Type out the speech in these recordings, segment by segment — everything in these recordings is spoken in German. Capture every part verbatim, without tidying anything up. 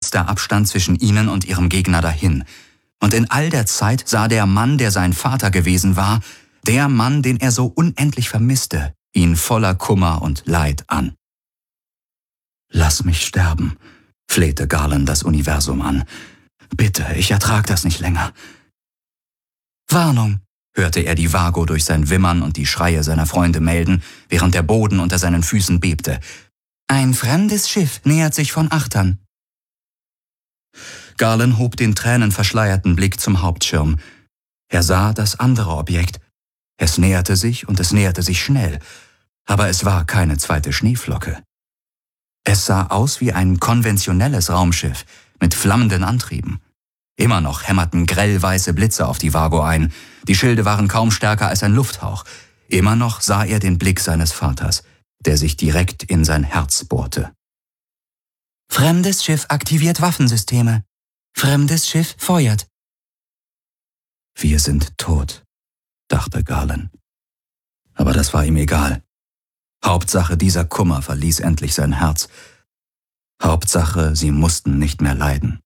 schmolz der Abstand zwischen ihnen und ihrem Gegner dahin. Und in all der Zeit sah der Mann, der sein Vater gewesen war, der Mann, den er so unendlich vermisste, ihn voller Kummer und Leid an. »Lass mich sterben«, flehte Garland das Universum an. »Bitte, ich ertrag das nicht länger.« »Warnung«, hörte er die Vago durch sein Wimmern und die Schreie seiner Freunde melden, während der Boden unter seinen Füßen bebte. »Ein fremdes Schiff nähert sich von Achtern.« Garland hob den tränenverschleierten Blick zum Hauptschirm. Er sah das andere Objekt. Es näherte sich und es näherte sich schnell, aber es war keine zweite Schneeflocke. Es sah aus wie ein konventionelles Raumschiff mit flammenden Antrieben. Immer noch hämmerten grellweiße Blitze auf die Vago ein. Die Schilde waren kaum stärker als ein Lufthauch. Immer noch sah er den Blick seines Vaters, der sich direkt in sein Herz bohrte. »Fremdes Schiff aktiviert Waffensysteme. Fremdes Schiff feuert.« »Wir sind tot«, dachte Garland. Aber das war ihm egal. Hauptsache, dieser Kummer verließ endlich sein Herz. Hauptsache, sie mussten nicht mehr leiden.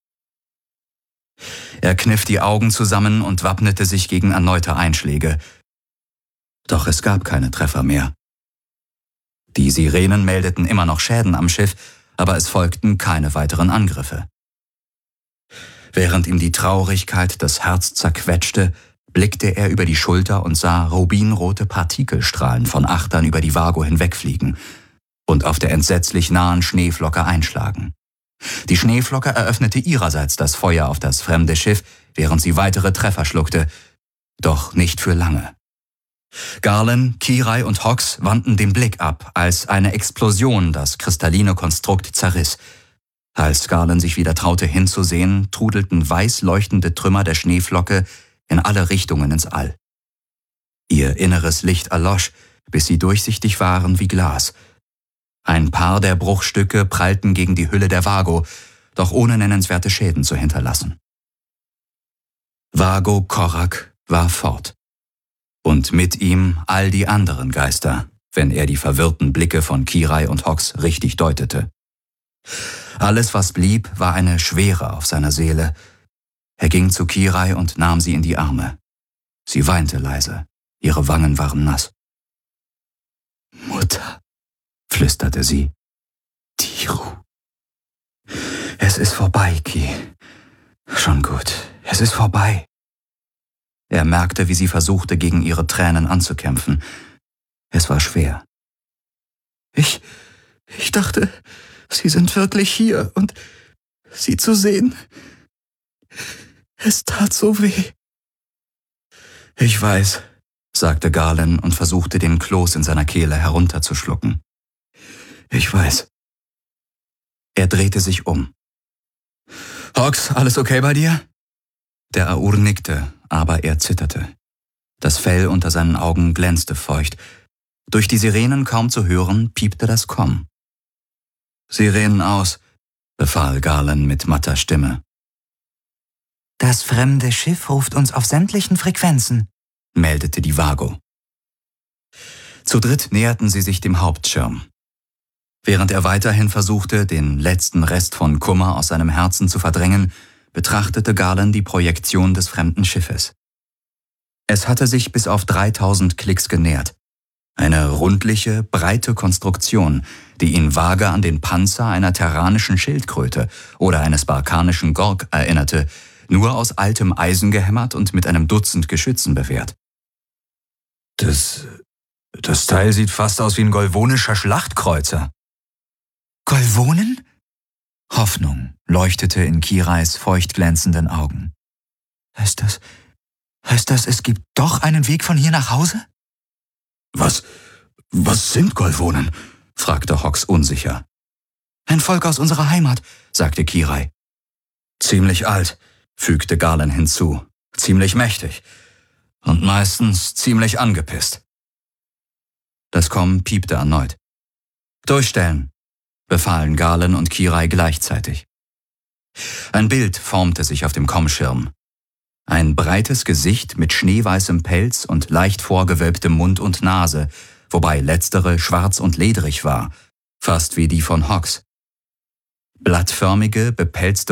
Er kniff die Augen zusammen und wappnete sich gegen erneute Einschläge. Doch es gab keine Treffer mehr. Die Sirenen meldeten immer noch Schäden am Schiff, aber es folgten keine weiteren Angriffe. Während ihm die Traurigkeit das Herz zerquetschte, blickte er über die Schulter und sah rubinrote Partikelstrahlen von Achtern über die Vago hinwegfliegen und auf der entsetzlich nahen Schneeflocke einschlagen. Die Schneeflocke eröffnete ihrerseits das Feuer auf das fremde Schiff, während sie weitere Treffer schluckte, doch nicht für lange. Garland, Kirai und Hox wandten den Blick ab, als eine Explosion das kristalline Konstrukt zerriss. Als Garland sich wieder traute hinzusehen, trudelten weiß leuchtende Trümmer der Schneeflocke in alle Richtungen ins All. Ihr inneres Licht erlosch, bis sie durchsichtig waren wie Glas. Ein paar der Bruchstücke prallten gegen die Hülle der Vago, doch ohne nennenswerte Schäden zu hinterlassen. Vago Korak war fort. Und mit ihm all die anderen Geister, wenn er die verwirrten Blicke von Kirai und Hox richtig deutete. Alles, was blieb, war eine Schwere auf seiner Seele. Er ging zu Kirai und nahm sie in die Arme. Sie weinte leise, ihre Wangen waren nass. »Mutter«, flüsterte sie. »Tiru.« »Es ist vorbei, Ki. Schon gut, es ist vorbei.« Er merkte, wie sie versuchte, gegen ihre Tränen anzukämpfen. Es war schwer. »Ich, ich dachte, Sie sind wirklich hier und Sie zu sehen. Es tat so weh.« »Ich weiß«, sagte Garland und versuchte, den Kloß in seiner Kehle herunterzuschlucken. »Ich weiß.« Er drehte sich um. »Hox, alles okay bei dir?« Der Aur nickte, aber er zitterte. Das Fell unter seinen Augen glänzte feucht. Durch die Sirenen kaum zu hören, piepte das Komm. »Sirenen aus«, befahl Garland mit matter Stimme. »Das fremde Schiff ruft uns auf sämtlichen Frequenzen«, meldete die Vago. Zu dritt näherten sie sich dem Hauptschirm. Während er weiterhin versuchte, den letzten Rest von Kummer aus seinem Herzen zu verdrängen, betrachtete Garland die Projektion des fremden Schiffes. Es hatte sich bis auf dreitausend Klicks genähert. Eine rundliche, breite Konstruktion, die ihn vage an den Panzer einer terranischen Schildkröte oder eines barkanischen Gorg erinnerte, nur aus altem Eisen gehämmert und mit einem Dutzend Geschützen bewehrt. Das, das Teil sieht fast aus wie ein golvonischer Schlachtkreuzer. »Golvonen?« Hoffnung leuchtete in Kirais feucht glänzenden Augen. »Heißt das, heißt das, es gibt doch einen Weg von hier nach Hause?« »Was, was sind Golvonen?« fragte Hox unsicher. »Ein Volk aus unserer Heimat«, sagte Kirai. »Ziemlich alt«, fügte Garland hinzu. »Ziemlich mächtig. Und meistens ziemlich angepisst.« Das Komm piepte erneut. »Durchstellen«, befahlen Garland und Kirai gleichzeitig. Ein Bild formte sich auf dem Kommschirm. Ein breites Gesicht mit schneeweißem Pelz und leicht vorgewölbtem Mund und Nase, wobei letztere schwarz und ledrig war, fast wie die von Hox. Blattförmige, bepelzte